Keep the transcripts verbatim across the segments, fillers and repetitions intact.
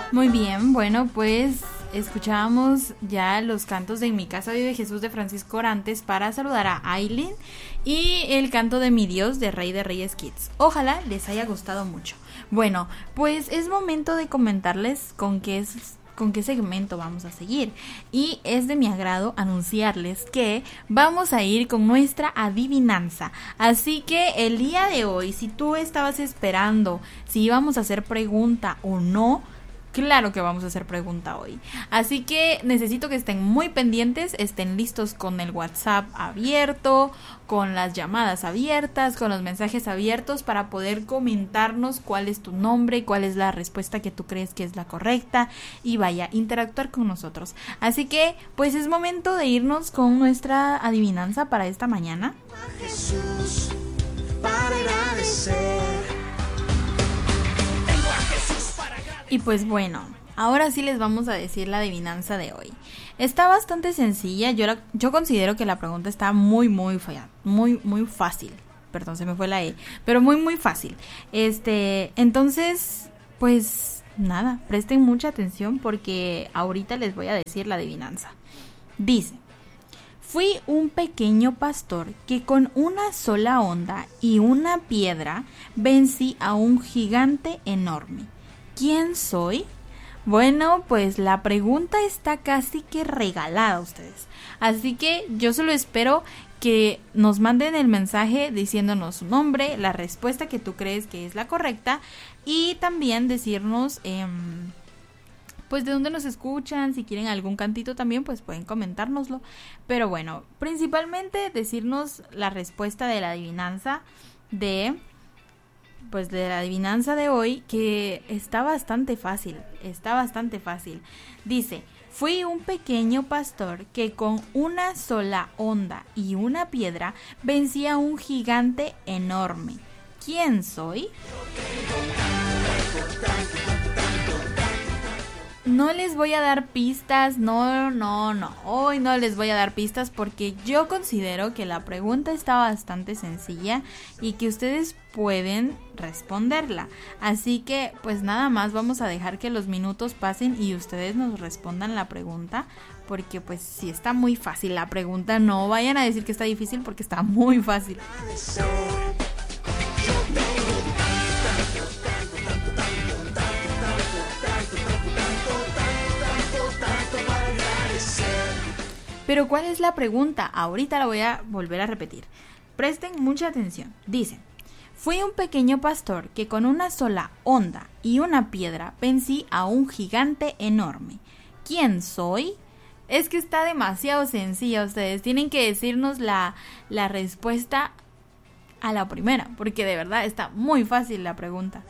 Muy bien, bueno, pues escuchábamos ya los cantos de En mi casa vive Jesús de Francisco Orantes para saludar a Aileen y el canto de Mi Dios de Rey de Reyes Kids. Ojalá les haya gustado mucho. Bueno, pues es momento de comentarles con qué es con qué segmento vamos a seguir. Y es de mi agrado anunciarles que vamos a ir con nuestra adivinanza. Así que el día de hoy, si tú estabas esperando si íbamos a hacer pregunta o no, claro que vamos a hacer pregunta hoy. Así que necesito que estén muy pendientes, estén listos con el WhatsApp abierto, con las llamadas abiertas, con los mensajes abiertos para poder comentarnos cuál es tu nombre, cuál es la respuesta que tú crees que es la correcta y vaya, interactuar con nosotros. Así que pues es momento de irnos con nuestra adivinanza para esta mañana. Jesús, para agradecer. Y pues bueno, ahora sí les vamos a decir la adivinanza de hoy. Está bastante sencilla, yo, la, yo considero que la pregunta está muy muy fea, muy muy fácil. Perdón, se me fue la E, pero muy muy fácil. Este, entonces, pues nada, presten mucha atención porque ahorita les voy a decir la adivinanza. Dice: fui un pequeño pastor que con una sola onda y una piedra vencí a un gigante enorme. ¿Quién soy? Bueno, pues la pregunta está casi que regalada a ustedes. Así que yo solo espero que nos manden el mensaje diciéndonos su nombre, la respuesta que tú crees que es la correcta y también decirnos eh, pues de dónde nos escuchan, si quieren algún cantito también pues pueden comentárnoslo. Pero bueno, principalmente decirnos la respuesta de la adivinanza de... pues de la adivinanza de hoy, que está bastante fácil, está bastante fácil. Dice: fui un pequeño pastor que con una sola onda y una piedra vencía a un gigante enorme. ¿Quién soy? No les voy a dar pistas, no, no, no, hoy no les voy a dar pistas porque yo considero que la pregunta está bastante sencilla y que ustedes pueden responderla. Así que pues nada más vamos a dejar que los minutos pasen y ustedes nos respondan la pregunta porque pues si está muy fácil la pregunta, no vayan a decir que está difícil porque está muy fácil. Pero ¿cuál es la pregunta? Ahorita la voy a volver a repetir. Presten mucha atención. Dice: fui un pequeño pastor que con una sola onda y una piedra vencí a un gigante enorme. ¿Quién soy? Es que está demasiado sencilla. Ustedes tienen que decirnos la, la respuesta a la primera, porque de verdad está muy fácil la pregunta.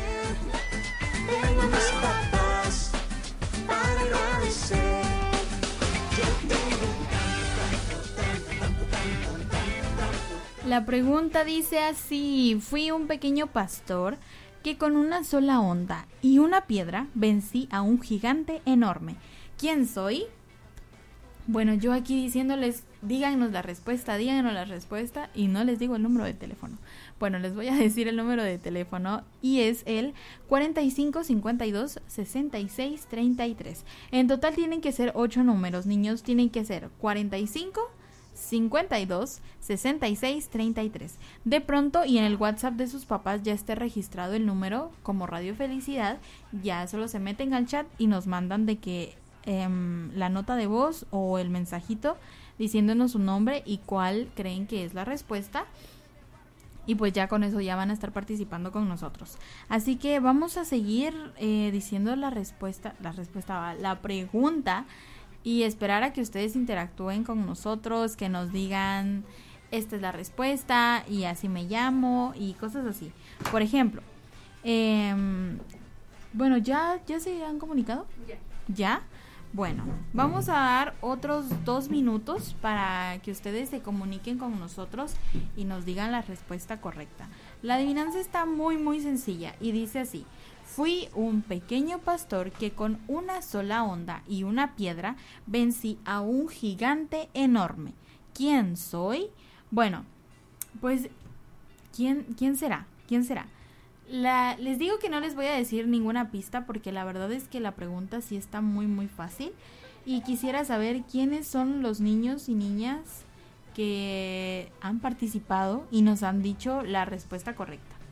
La pregunta dice así: fui un pequeño pastor que con una sola onda y una piedra vencí a un gigante enorme. ¿Quién soy? Bueno, yo aquí diciéndoles, díganos la respuesta, díganos la respuesta y no les digo el número de teléfono. Bueno, les voy a decir el número de teléfono y es el cuarenta y cinco cincuenta y dos sesenta y seis treinta y tres. En total tienen que ser ocho números, niños, tienen que ser cuarenta y cinco cincuenta y dos sesenta y seis treinta y tres. De pronto y en el WhatsApp de sus papás ya esté registrado el número como Radio Felicidad, ya solo se meten al chat y nos mandan de que eh, la nota de voz o el mensajito diciéndonos su nombre y cuál creen que es la respuesta. Y pues ya con eso ya van a estar participando con nosotros. Así que vamos a seguir eh, diciendo la respuesta, la respuesta, la pregunta. Y esperar a que ustedes interactúen con nosotros, que nos digan, esta es la respuesta, y así me llamo, y cosas así. Por ejemplo, eh, bueno, ¿ya, ¿ya se han comunicado? Ya. ¿Ya? Bueno, vamos a dar otros dos minutos para que ustedes se comuniquen con nosotros y nos digan la respuesta correcta. La adivinanza está muy, muy sencilla y dice así: fui un pequeño pastor que con una sola onda y una piedra vencí a un gigante enorme. ¿Quién soy? Bueno, pues, ¿quién, quién será? ¿Quién será? La, les digo que no les voy a decir ninguna pista porque la verdad es que la pregunta sí está muy muy fácil y quisiera saber quiénes son los niños y niñas que han participado y nos han dicho la respuesta correcta.